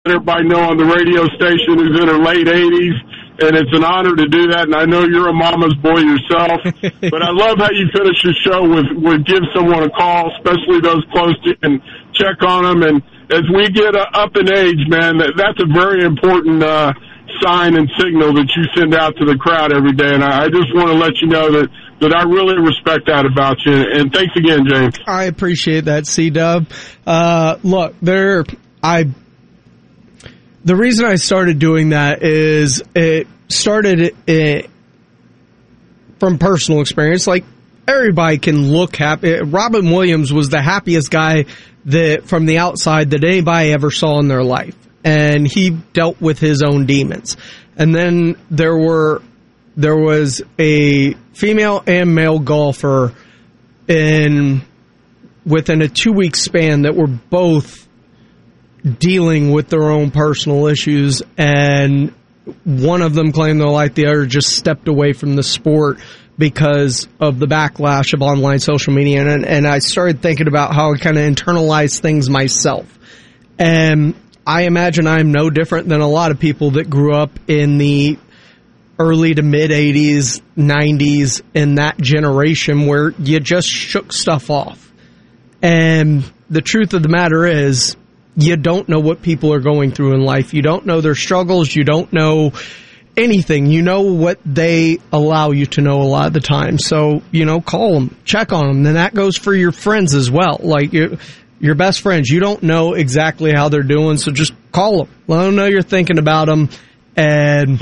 everybody know on the radio station who's in her late 80s, and it's an honor to do that, and I know you're a mama's boy yourself. But I love how you finish your show with give someone a call, especially those close to you, and check on them. And as we get up in age, man, that's a very important sign and signal that you send out to the crowd every day. And I just want to let you know that I really respect that about you. And thanks again, James. I appreciate that, C-Dub. Look, the reason I started doing that is it started from personal experience. Like, everybody can look happy. Robin Williams was the happiest guy that from the outside that anybody ever saw in their life. And he dealt with his own demons. And then there was a female and male golfer within a 2-week span that were both dealing with their own personal issues, and one of them claimed their life, the other just stepped away from the sport because of the backlash of online social media. And I started thinking about how I kind of internalized things myself. And I imagine I'm no different than a lot of people that grew up in the early to mid 80s, 90s, in that generation where you just shook stuff off. And the truth of the matter is, you don't know what people are going through in life. You don't know their struggles. You don't know anything. You know what they allow you to know a lot of the time. So, call them, check on them. And that goes for your friends as well. Like, your best friends, you don't know exactly how they're doing, so just call them. Let them know you're thinking about them, and,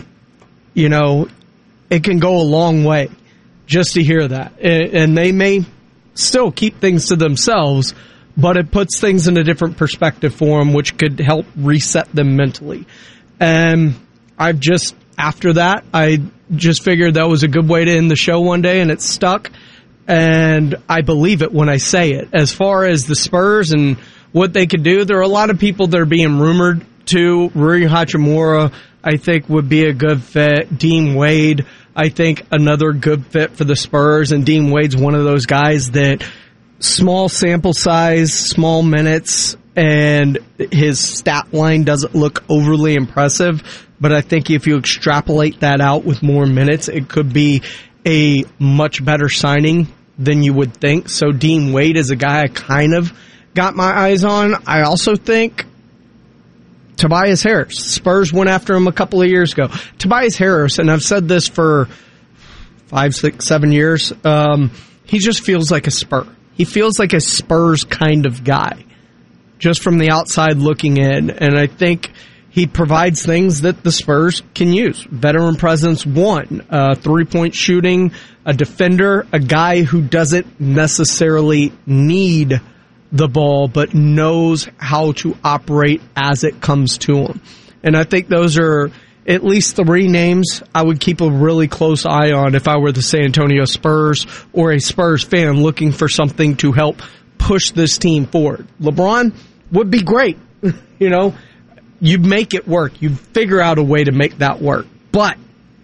it can go a long way just to hear that. And they may still keep things to themselves, but it puts things in a different perspective for them, which could help reset them mentally. And after that, I just figured that was a good way to end the show one day, and it stuck. And I believe it when I say it. As far as the Spurs and what they could do, there are a lot of people that are being rumored to. Rui Hachimura, I think, would be a good fit. Dean Wade, I think, another good fit for the Spurs. And Dean Wade's one of those guys that small sample size, small minutes, and his stat line doesn't look overly impressive. But I think if you extrapolate that out with more minutes, it could be a much better signing than you would think. So Dean Wade is a guy I kind of got my eyes on. I also think Tobias Harris. Spurs went after him a couple of years ago. Tobias Harris, and I've said this for 5, 6, 7 years, he just feels like a Spur. He feels like a Spurs kind of guy, just from the outside looking in. And I think he provides things that the Spurs can use. Veteran presence, 3-point shooting, a defender, a guy who doesn't necessarily need the ball, but knows how to operate as it comes to him. And I think those are at least 3 names I would keep a really close eye on if I were the San Antonio Spurs or a Spurs fan looking for something to help push this team forward. LeBron would be great. You make it work. You figure out a way to make that work. But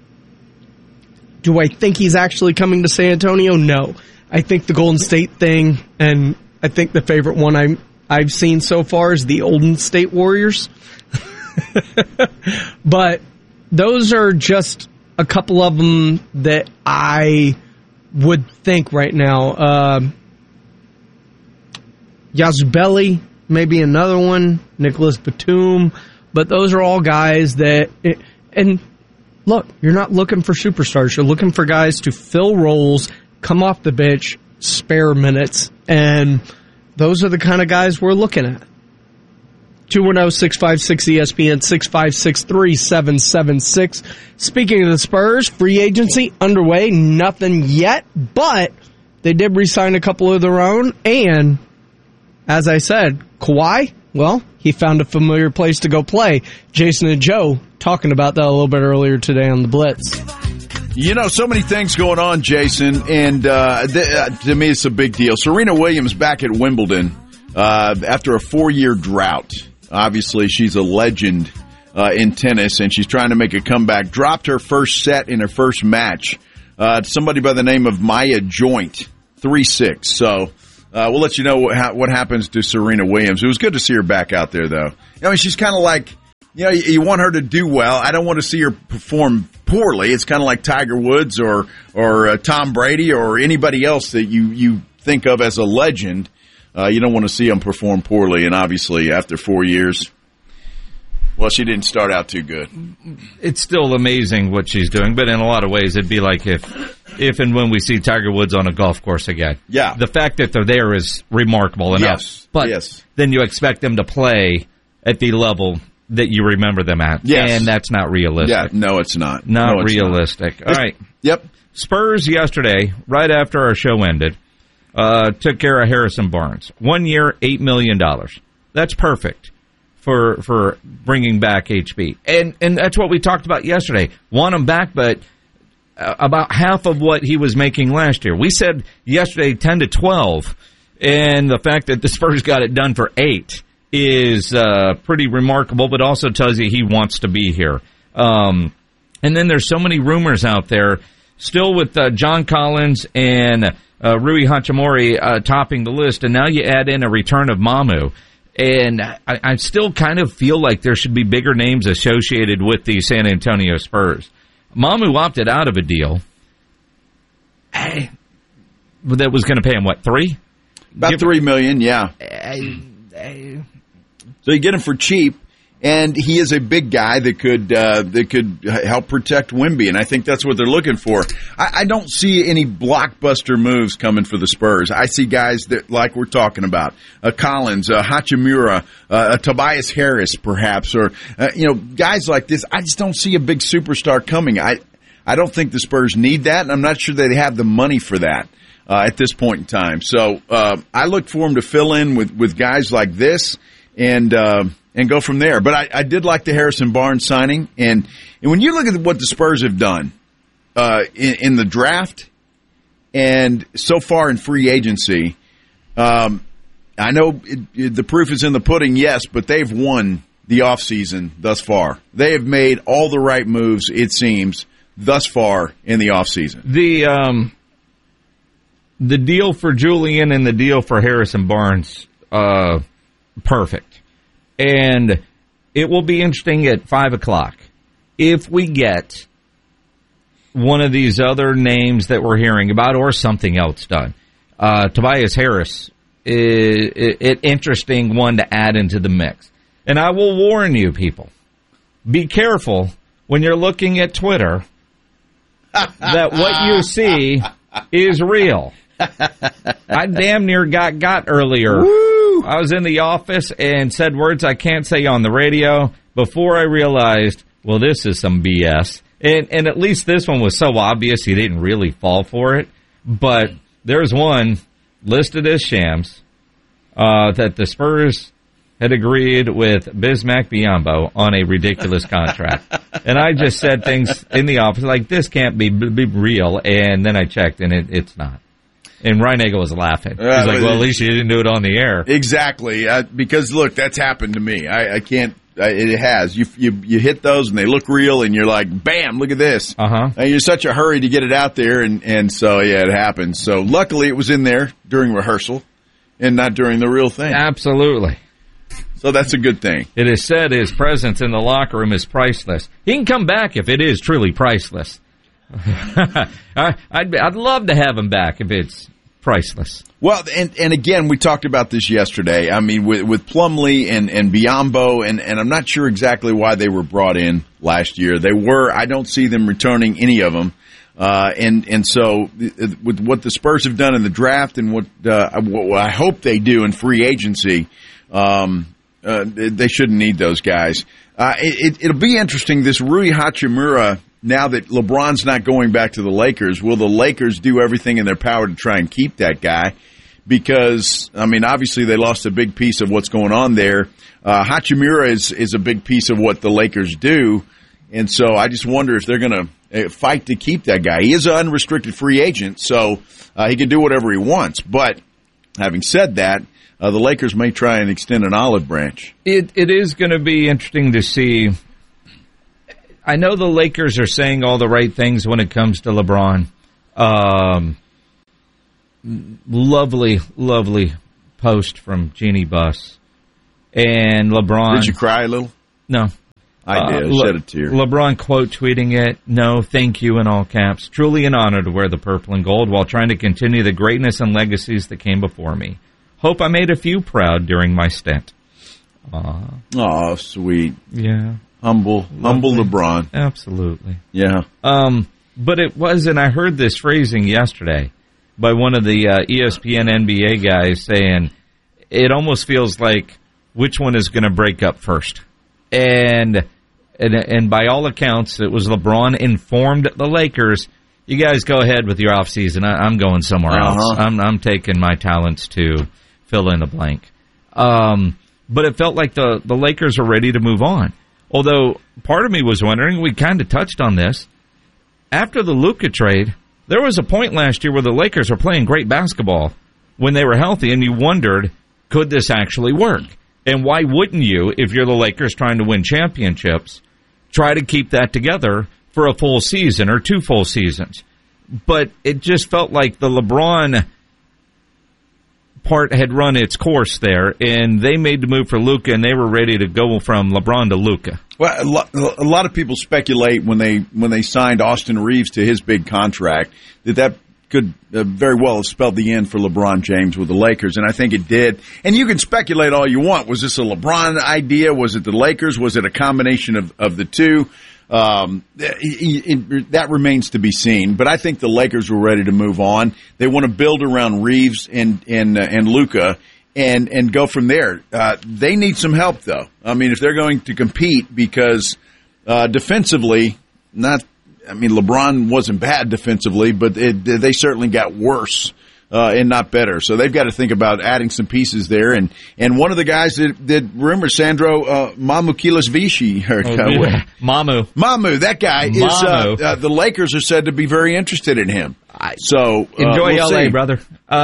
do I think he's actually coming to San Antonio? No. I think the Golden State thing, and I think the favorite one I've seen so far is the Golden State Warriors. But those are just a couple of them that I would think right now. Yazubeli, maybe another one. Nicholas Batum. But those are all guys that... And look, you're not looking for superstars. You're looking for guys to fill roles, come off the bench, spare minutes. And those are the kind of guys we're looking at. 210-656-ESPN, 656-3776. Speaking of the Spurs, free agency underway. Nothing yet, but they did re-sign a couple of their own. And, as I said, Kawhi, well, he found a familiar place to go play. Jason and Joe talking about that a little bit earlier today on the Blitz. So many things going on, Jason, and to me it's a big deal. Serena Williams back at Wimbledon after a 4-year drought. Obviously, she's a legend in tennis, and she's trying to make a comeback. Dropped her first set in her first match to somebody by the name of Maya Joint, 3-6. So we'll let you know what happens to Serena Williams. It was good to see her back out there, though. She's kind of like You know, you want her to do well. I don't want to see her perform poorly. It's kind of like Tiger Woods or Tom Brady or anybody else that you think of as a legend. You don't want to see them perform poorly. And obviously, after 4 years, well, she didn't start out too good. It's still amazing what she's doing, but in a lot of ways, it'd be like if and when we see Tiger Woods on a golf course again. Yeah. The fact that they're there is remarkable enough. Yes. But yes. Then you expect them to play at the level that you remember them at. Yes. And that's not realistic. Yeah, no, it's not. Not no, it's realistic. Not. All right. Yep. Spurs yesterday, right after our show ended, took care of Harrison Barnes. 1 year, $8 million. That's perfect for bringing back HB. And that's what we talked about yesterday. Want him back, but about half of what he was making last year. We said yesterday 10 to 12, and the fact that the Spurs got it done for 8 is pretty remarkable, but also tells you he wants to be here. And then there's so many rumors out there, still with John Collins and Rui Hachimura topping the list, and now you add in a return of Mamu. And I still kind of feel like there should be bigger names associated with the San Antonio Spurs. Mamu opted out of a deal that was going to pay him, what, 3? About $3 million, yeah. So you get him for cheap, and he is a big guy that could help protect Wemby, and I think that's what they're looking for. I don't see any blockbuster moves coming for the Spurs. I see guys that, like we're talking about, Collins, Hachimura, Tobias Harris, perhaps, or guys like this. I just don't see a big superstar coming. I don't think the Spurs need that, and I'm not sure they have the money for that at this point in time. So I look for them to fill in with guys like this and go from there. But I did like the Harrison Barnes signing. And when you look at what the Spurs have done in the draft and so far in free agency, I know the proof is in the pudding, yes, but they've won the offseason thus far. They have made all the right moves, it seems, thus far in the offseason. The deal for Julian and the deal for Harrison Barnes, perfect. And it will be interesting at 5 o'clock if we get one of these other names that we're hearing about or something else done. Tobias Harris is an interesting one to add into the mix. And I will warn you, people, be careful when you're looking at Twitter that what you see is real. I damn near got earlier. Woo! I was in the office and said words I can't say on the radio before I realized, well, this is some BS. And at least this one was so obvious he didn't really fall for it. But there's one listed as shams that the Spurs had agreed with Bismack Biyombo on a ridiculous contract. And I just said things in the office like, this can't be real. And then I checked, and it's not. And Reinagel was laughing. He's like, well, at least you didn't do it on the air. Exactly. Because, look, that's happened to me. I can't. It has. You hit those, and they look real, and you're like, bam, look at this. Uh-huh. And you're in such a hurry to get it out there, and so, yeah, it happens. So, luckily, it was in there during rehearsal and not during the real thing. Absolutely. So that's a good thing. It is said his presence in the locker room is priceless. He can come back if it is truly priceless. I'd love to have him back if it's priceless. Well, and again, we talked about this yesterday. I mean, with Plumlee and Biyombo, and I'm not sure exactly why they were brought in last year. I don't see them returning any of them. And so with what the Spurs have done in the draft and what I hope they do in free agency, they shouldn't need those guys. It'll be interesting, this Rui Hachimura. Now that LeBron's not going back to the Lakers, will the Lakers do everything in their power to try and keep that guy? Because, I mean, obviously they lost a big piece of what's going on there. Hachimura is a big piece of what the Lakers do. And so I just wonder if they're going to fight to keep that guy. He is an unrestricted free agent, so he can do whatever he wants. But having said that, the Lakers may try and extend an olive branch. It is going to be interesting to see. I know the Lakers are saying all the right things when it comes to LeBron. Lovely, lovely post from Jeannie Buss. And LeBron. Did you cry a little? No. I did. Shed a tear. LeBron quote tweeting it, "No, thank you," in all caps. "Truly an honor to wear the purple and gold while trying to continue the greatness and legacies that came before me. Hope I made a few proud during my stint." Oh, sweet. Yeah. Humble LeBron. Absolutely. Yeah. But it was, and I heard this phrasing yesterday by one of the ESPN NBA guys saying, it almost feels like which one is going to break up first. And by all accounts, it was LeBron informed the Lakers, you guys go ahead with your offseason. I'm going somewhere else. I'm taking my talents to fill in the blank. But it felt like the Lakers are ready to move on. Although part of me was wondering, we kind of touched on this, after the Luka trade, there was a point last year where the Lakers were playing great basketball when they were healthy, and you wondered, could this actually work? And why wouldn't you, if you're the Lakers trying to win championships, try to keep that together for a full season or 2 full seasons? But it just felt like the LeBron part had run its course there, and they made the move for Luka, and they were ready to go from LeBron to Luka. Well, a lot of people speculate when they signed Austin Reeves to his big contract that could very well have spelled the end for LeBron James with the Lakers, and I think it did. And you can speculate all you want. Was this a LeBron idea? Was it the Lakers? Was it a combination of the two? That remains to be seen. But I think the Lakers were ready to move on. They want to build around Reeves and Luka and go from there. They need some help, though. I mean, if they're going to compete, because defensively, LeBron wasn't bad defensively, but they certainly got worse and not better. So they've got to think about adding some pieces there. And one of the guys that remember, Sandro Mamukelashvili. Mamu, that guy is. The Lakers are said to be very interested in him. So enjoy we'll LA, see. brother.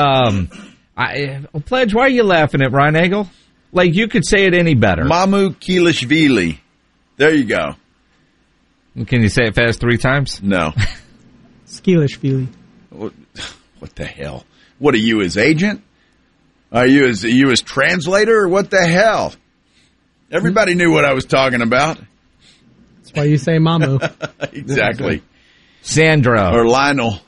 Pledge, why are you laughing at Ryan Eagle? Like, you could say it any better. Mamukelashvili. There you go. Can you say it fast 3 times? No. Skeelishvili. What the hell? What are you, his agent? Are you his translator, or what the hell? Everybody knew what I was talking about. That's why you say Mamu. Exactly. Sandro. Or Lionel.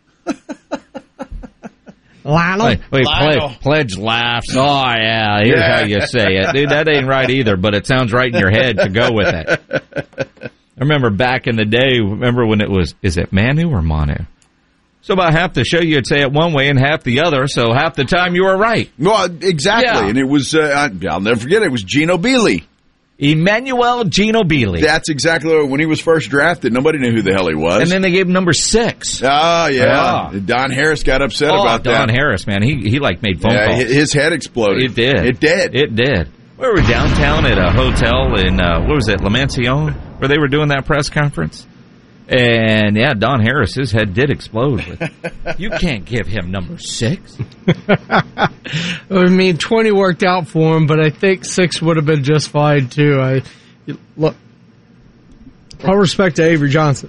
Lionel. Wait, Lionel. Pledge laughs. Oh, yeah, here's how you say it. Dude, that ain't right either, but it sounds right in your head to go with it. I remember back in the day, when it was, is it Manu or Manu? So about half the show you'd say it one way and half the other, so half the time you were right. Well, exactly. Yeah. And it was, I'll never forget it, was Ginobili. Emmanuel Ginobili. That's exactly when he was first drafted. Nobody knew who the hell he was. And then they gave him number 6. Oh, yeah. Don Harris got upset about that. Don Harris, man. He made phone calls. His head exploded. It did. It did. We were downtown at a hotel in, what was it, La Mansione, where they were doing that press conference. And, yeah, Don Harris, his head did explode. You can't give him number 6. 20 worked out for him, but I think 6 would have been just fine, too. Look, all respect to Avery Johnson.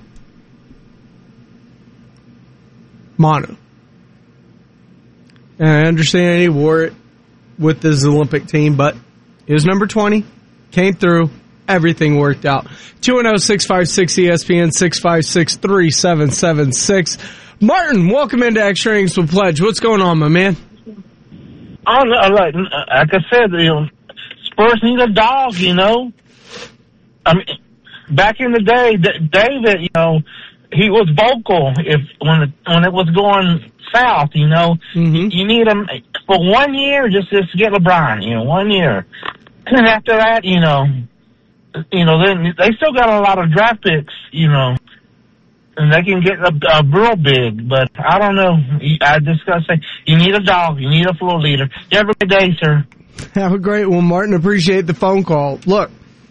Manu. And I understand he wore it with his Olympic team, but it was number 20, came through. Everything worked out. 210-656-ESPN, 656-3776. Martin, welcome into Extra Innings with Pledge. What's going on, my man? Like I said, Spurs need a dog, I mean, back in the day, David, he was vocal when it was going south, Mm-hmm. You need him for 1 year, just get LeBron, 1 year. And after that, then they still got a lot of draft picks, and they can get real big, but I don't know. I just gotta say, you need a dog, you need a floor leader. You have a good day, sir. Have a great one, Martin. Appreciate the phone call. Look,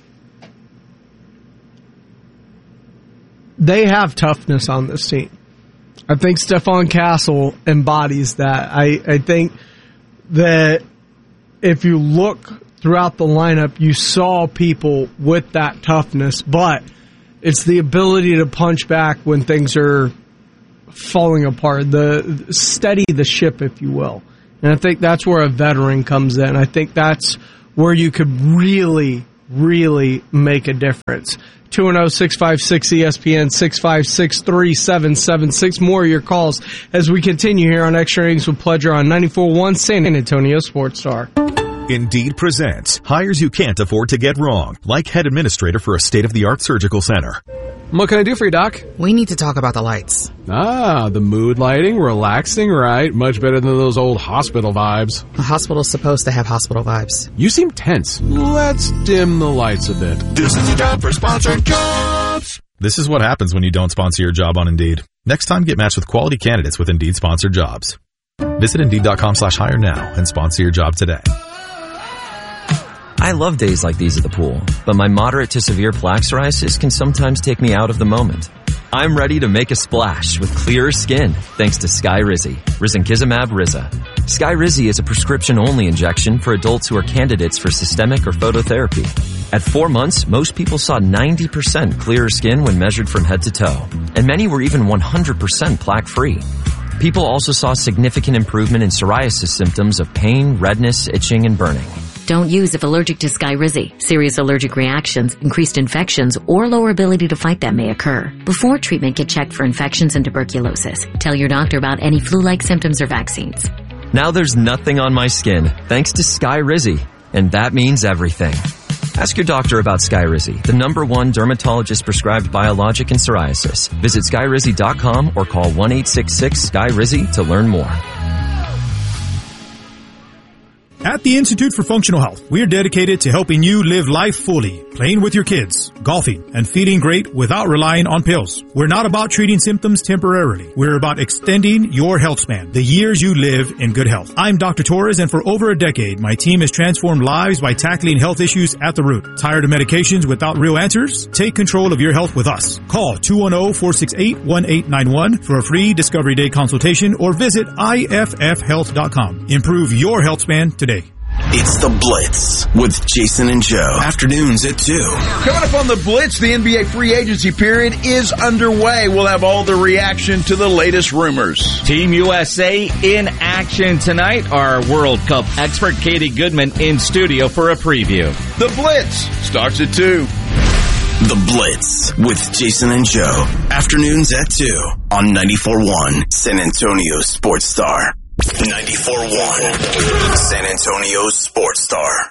they have toughness on this team. I think Stephon Castle embodies that. I think that if you look throughout the lineup, you saw people with that toughness, but it's the ability to punch back when things are falling apart, steady the ship, if you will. And I think that's where a veteran comes in. I think that's where you could really, really make a difference. 210-656-ESPN, 656-3776. More of your calls as we continue here on Extra Innings with Pleasure on 94.1 San Antonio Sports Star. Indeed presents hires you can't afford to get wrong, like head administrator for a state-of-the-art surgical center. What can I do for you, Doc? We need to talk about the lights. Ah, the mood lighting, relaxing, right? Much better than those old hospital vibes. A hospital's supposed to have hospital vibes. You seem tense. Let's dim the lights a bit. This is your job for sponsored jobs. This is what happens when you don't sponsor your job on Indeed. Next time, get matched with quality candidates with Indeed sponsored jobs. Visit Indeed.com/hire now and sponsor your job today. I love days like these at the pool, but my moderate to severe plaque psoriasis can sometimes take me out of the moment. I'm ready to make a splash with clearer skin thanks to Skyrizi, Risankizumab Riza. Skyrizi is a prescription-only injection for adults who are candidates for systemic or phototherapy. At 4 months, most people saw 90% clearer skin when measured from head to toe, and many were even 100% plaque-free. People also saw significant improvement in psoriasis symptoms of pain, redness, itching, and burning. Don't use if allergic to Skyrizi. Serious allergic reactions, increased infections, or lower ability to fight them may occur. Before treatment, get checked for infections and tuberculosis. Tell your doctor about any flu-like symptoms or vaccines. Now there's nothing on my skin thanks to Skyrizi, and that means everything. Ask your doctor about Skyrizi, the #1 dermatologist-prescribed biologic in psoriasis. Visit Skyrizi.com or call 1-866-SKYRIZI to learn more. At the Institute for Functional Health, we are dedicated to helping you live life fully, playing with your kids, golfing, and feeling great without relying on pills. We're not about treating symptoms temporarily. We're about extending your health span, the years you live in good health. I'm Dr. Torres, and for over a decade, my team has transformed lives by tackling health issues at the root. Tired of medications without real answers? Take control of your health with us. Call 210-468-1891 for a free Discovery Day consultation or visit IFFhealth.com. Improve your health span today. It's The Blitz with Jason and Joe. Afternoons at 2. Coming up on The Blitz, the NBA free agency period is underway. We'll have all the reaction to the latest rumors. Team USA in action tonight. Our World Cup expert Katie Goodman in studio for a preview. The Blitz starts at 2. The Blitz with Jason and Joe. Afternoons at 2 on 94.1 San Antonio Sports Star. 94.1 San Antonio Sports Star.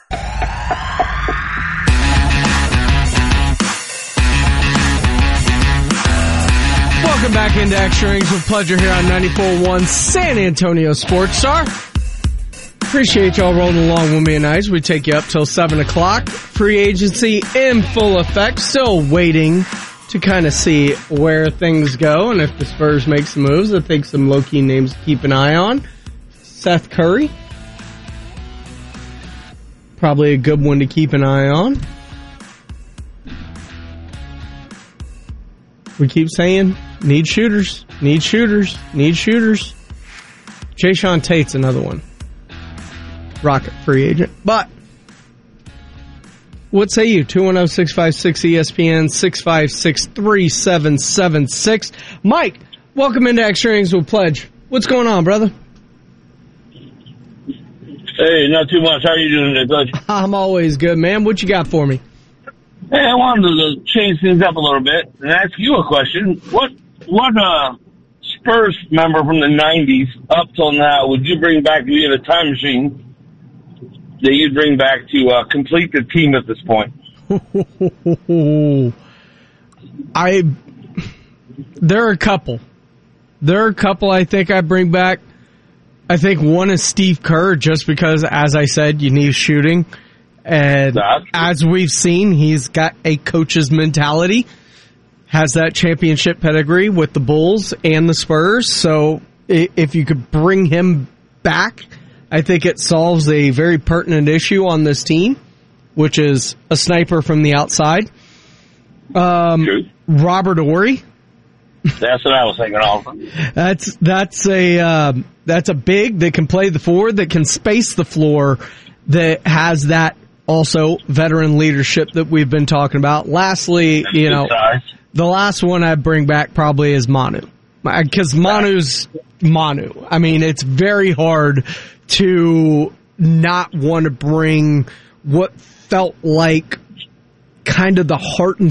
Welcome back into Extra Innings with Pleasure here on 94.1 San Antonio Sports Star. Appreciate y'all rolling along with me tonight. We take you up till 7 o'clock. Free agency in full effect. Still waiting to kind of see where things go and if the Spurs make some moves. I think some low-key names to keep an eye on. Seth Curry. Probably a good one to keep an eye on. We keep saying, need shooters, need shooters, need shooters. Jayshawn Tate's another one. Rocket free agent. But what say you? 210-656-ESPN, 656-3776. Mike, welcome into Extra Innings with Pledge. What's going on, brother? Hey, not too much. How are you doing today, Pledge? I'm always good, man. What you got for me? Hey, I wanted to change things up a little bit and ask you a question. What Spurs member from the 90s up till now would you bring back if you had a time machine that you'd bring back to complete the team at this point? There are a couple. I think I bring back. I think one is Steve Kerr, just because, as I said, you need shooting. And as we've seen, he's got a coach's mentality, has that championship pedigree with the Bulls and the Spurs. So if you could bring him back, I think it solves a very pertinent issue on this team, which is a sniper from the outside. Robert Horry. That's what I was thinking also. That's a big that can play the forward, that can space the floor, that has that also veteran leadership that we've been talking about. Lastly, the last one I'd bring back probably is Manu. Because Manu's Manu. I mean, it's very hard to not want to bring what felt like kind of the heart and